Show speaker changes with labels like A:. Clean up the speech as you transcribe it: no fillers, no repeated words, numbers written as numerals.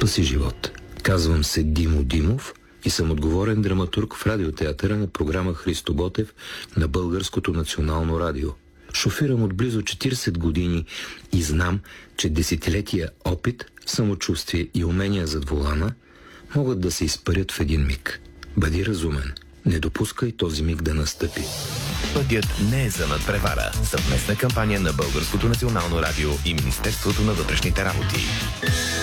A: спаси живот. Казвам се Димо Димов и съм отговорен драматург в радиотеатъра на програма Христо Ботев на Българското национално радио. Шофирам от близо 40 години и знам, че десетилетия опит, самочувствие и умения зад волана могат да се изпарят в един миг. Бъди разумен. Не допускай този миг да настъпи.
B: Пътят не е за надпревара. Съвместна кампания на Българското национално радио и Министерството на вътрешните работи.